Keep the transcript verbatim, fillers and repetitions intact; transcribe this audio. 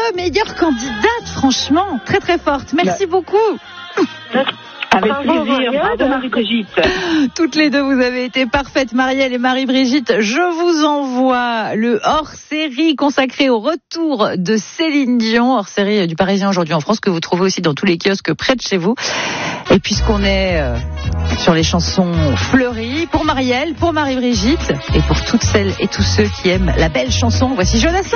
meilleure candidate, franchement, très très forte. Merci bah. beaucoup. Avec plaisir, bravo Marie-Brigitte. Toutes les deux, vous avez été parfaites, Marielle et Marie-Brigitte. Je vous envoie le hors-série consacré au retour de Céline Dion, hors-série du Parisien aujourd'hui en France, que vous trouvez aussi dans tous les kiosques près de chez vous. Et puisqu'on est euh, sur les chansons fleuries, pour Marielle, pour Marie-Brigitte, et pour toutes celles et tous ceux qui aiment la belle chanson, voici Jonas.